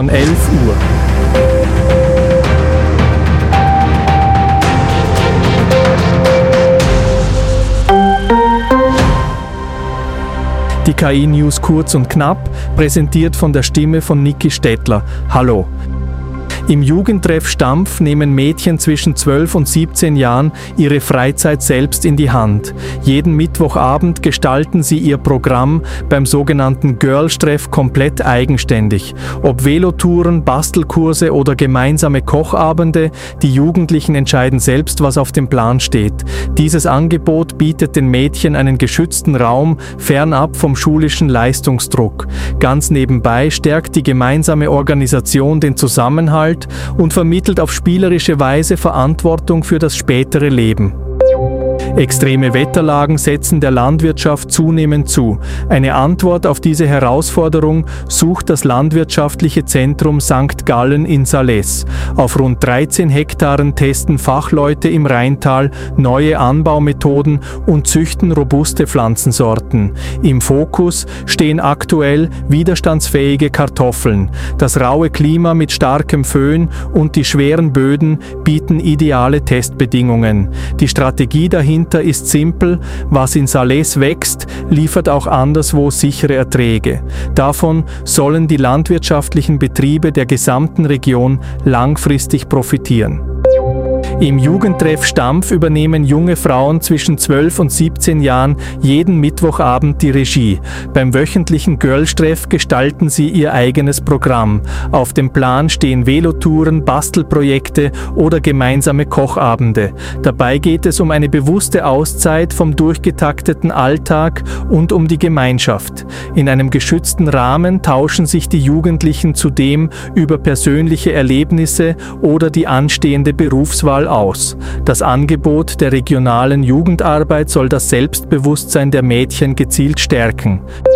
11 Uhr. Die KI-News kurz und knapp, präsentiert von der Stimme von Niki Stettler. Hallo! Im Jugendtreff Stampf nehmen Mädchen zwischen 12 und 17 Jahren ihre Freizeit selbst in die Hand. Jeden Mittwochabend gestalten sie ihr Programm beim sogenannten Girls-Treff komplett eigenständig. Ob Velotouren, Bastelkurse oder gemeinsame Kochabende, die Jugendlichen entscheiden selbst, was auf dem Plan steht. Dieses Angebot bietet den Mädchen einen geschützten Raum, fernab vom schulischen Leistungsdruck. Ganz nebenbei stärkt die gemeinsame Organisation den Zusammenhalt und vermittelt auf spielerische Weise Verantwortung für das spätere Leben. Extreme Wetterlagen setzen der Landwirtschaft zunehmend zu. Eine Antwort auf diese Herausforderung sucht das Landwirtschaftliche Zentrum St. Gallen in Sales. Auf rund 13 Hektaren testen Fachleute im Rheintal neue Anbaumethoden und züchten robuste Pflanzensorten. Im Fokus stehen aktuell widerstandsfähige Kartoffeln. Das raue Klima mit starkem Föhn und die schweren Böden bieten ideale Testbedingungen. Die Strategie dahinter ist simpel: Was in Sales wächst, liefert auch anderswo sichere Erträge. Davon sollen die landwirtschaftlichen Betriebe der gesamten Region langfristig profitieren. Im Jugendtreff Stampf übernehmen junge Frauen zwischen 12 und 17 Jahren jeden Mittwochabend die Regie. Beim wöchentlichen Girls-Treff gestalten sie ihr eigenes Programm. Auf dem Plan stehen Velotouren, Bastelprojekte oder gemeinsame Kochabende. Dabei geht es um eine bewusste Auszeit vom durchgetakteten Alltag und um die Gemeinschaft. In einem geschützten Rahmen tauschen sich die Jugendlichen zudem über persönliche Erlebnisse oder die anstehende Berufswahl aus. Das Angebot der regionalen Jugendarbeit soll das Selbstbewusstsein der Mädchen gezielt stärken.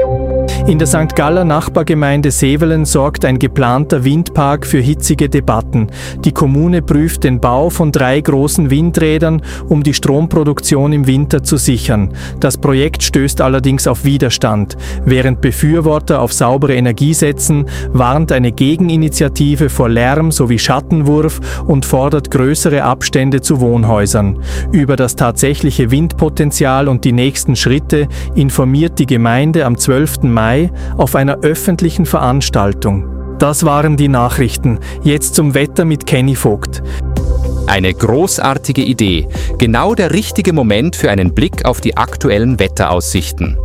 In der St. Galler Nachbargemeinde Sevelen sorgt ein geplanter Windpark für hitzige Debatten. Die Kommune prüft den Bau von 3 großen Windrädern, um die Stromproduktion im Winter zu sichern. Das Projekt stößt allerdings auf Widerstand. Während Befürworter auf saubere Energie setzen, warnt eine Gegeninitiative vor Lärm sowie Schattenwurf und fordert größere Abstände zu Wohnhäusern. Über das tatsächliche Windpotenzial und die nächsten Schritte informiert die Gemeinde am 12. Mai auf einer öffentlichen Veranstaltung. Das waren die Nachrichten. Jetzt zum Wetter mit Kenny Vogt. Eine großartige Idee. Genau der richtige Moment für einen Blick auf die aktuellen Wetteraussichten.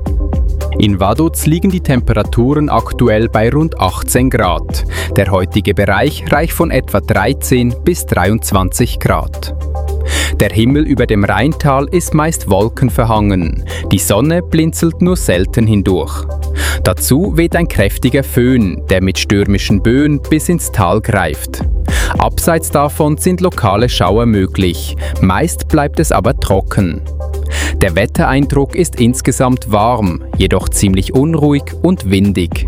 In Vaduz liegen die Temperaturen aktuell bei rund 18 Grad. Der heutige Bereich reicht von etwa 13 bis 23 Grad. Der Himmel über dem Rheintal ist meist wolkenverhangen. Die Sonne blinzelt nur selten hindurch. Dazu weht ein kräftiger Föhn, der mit stürmischen Böen bis ins Tal greift. Abseits davon sind lokale Schauer möglich. Meist bleibt es aber trocken. Der Wettereindruck ist insgesamt warm, jedoch ziemlich unruhig und windig.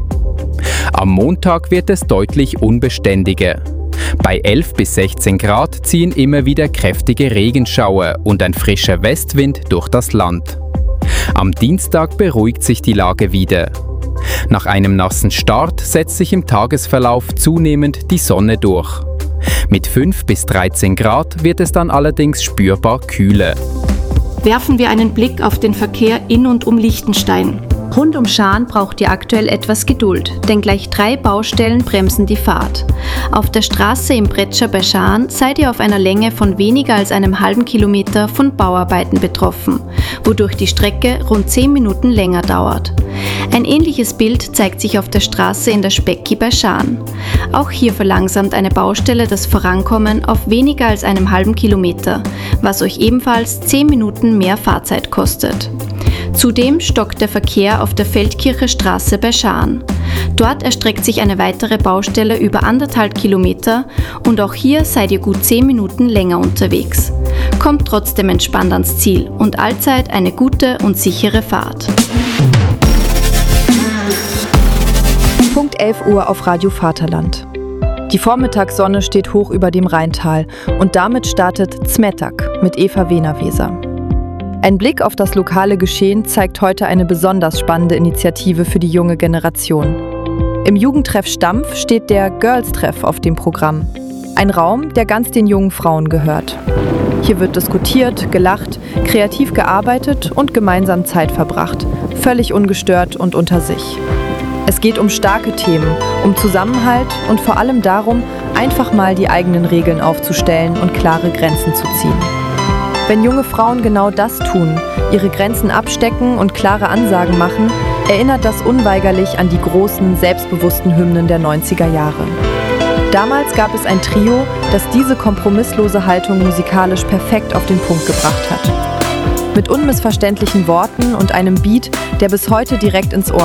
Am Montag wird es deutlich unbeständiger. Bei 11 bis 16 Grad ziehen immer wieder kräftige Regenschauer und ein frischer Westwind durch das Land. Am Dienstag beruhigt sich die Lage wieder. Nach einem nassen Start setzt sich im Tagesverlauf zunehmend die Sonne durch. Mit 5 bis 13 Grad wird es dann allerdings spürbar kühler. Werfen wir einen Blick auf den Verkehr in und um Liechtenstein. Rund um Schaan braucht ihr aktuell etwas Geduld, denn gleich 3 Baustellen bremsen die Fahrt. Auf der Straße im Bretscher bei Schaan seid ihr auf einer Länge von weniger als einem halben Kilometer von Bauarbeiten betroffen, wodurch die Strecke rund 10 Minuten länger dauert. Ein ähnliches Bild zeigt sich auf der Straße in der Specki bei Schaan. Auch hier verlangsamt eine Baustelle das Vorankommen auf weniger als einem halben Kilometer, was euch ebenfalls 10 Minuten mehr Fahrzeit kostet. Zudem stockt der Verkehr auf der Feldkircher Straße bei Schaan. Dort erstreckt sich eine weitere Baustelle über 1,5 Kilometer und auch hier seid ihr gut 10 Minuten länger unterwegs. Kommt trotzdem entspannt ans Ziel und allzeit eine gute und sichere Fahrt. Punkt 11 Uhr auf Radio Vaterland. Die Vormittagssonne steht hoch über dem Rheintal und damit startet Zmetak mit Eva Wehner-Weser. Ein Blick auf das lokale Geschehen zeigt heute eine besonders spannende Initiative für die junge Generation. Im Jugendtreff Stampf steht der Girls-Treff auf dem Programm. Ein Raum, der ganz den jungen Frauen gehört. Hier wird diskutiert, gelacht, kreativ gearbeitet und gemeinsam Zeit verbracht. Völlig ungestört und unter sich. Es geht um starke Themen, um Zusammenhalt und vor allem darum, einfach mal die eigenen Regeln aufzustellen und klare Grenzen zu ziehen. Wenn junge Frauen genau das tun, ihre Grenzen abstecken und klare Ansagen machen, erinnert das unweigerlich an die großen, selbstbewussten Hymnen der 90er Jahre. Damals gab es ein Trio, das diese kompromisslose Haltung musikalisch perfekt auf den Punkt gebracht hat. Mit unmissverständlichen Worten und einem Beat, der bis heute direkt ins Ohr